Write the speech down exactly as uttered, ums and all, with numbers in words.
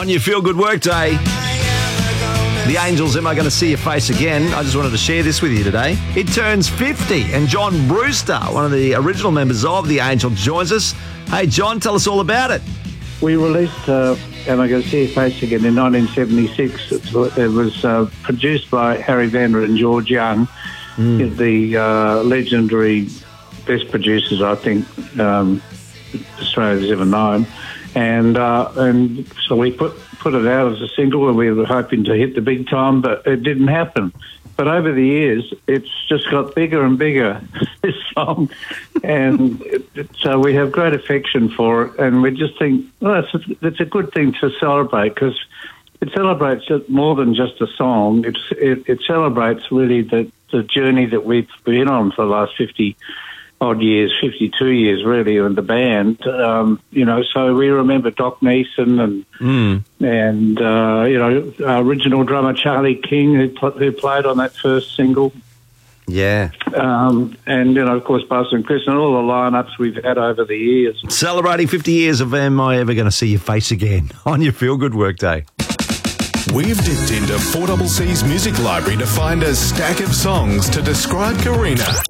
on your Feel Good Workday. The Angels, Am I Going to See Your Face Again? I just wanted to share this with you today. It turns fifty, and John Brewster, one of the original members of The Angels, joins us. Hey, John, tell us all about it. We released uh, Am I Going to See Your Face Again in nineteen seventy-six. It was uh, produced by Harry Vander and George Young, mm. the uh, legendary best producers, I think, um, Australia's ever known. And uh, and so we put, put it out as a single, and we were hoping to hit the big time, but it didn't happen. But over the years, it's just got bigger and bigger, this song. And it, so we have great affection for it, and we just think, well, it's a, it's a good thing to celebrate, because it celebrates more than just a song. It's, it, it celebrates really the, the journey that we've been on for the last fifty odd years, fifty-two years really, in the band. Um, you know, so we remember Doc Neeson and mm. and uh, you know, our original drummer Charlie King, who pl- who played on that first single. Yeah. Um, and you know, of course, Buzz and Chris, and all the lineups we've had over the years. Celebrating fifty years of Am I Ever Going to See Your Face Again on your Feel Good Workday. We've dipped into four C C's music library to find a stack of songs to describe Karina.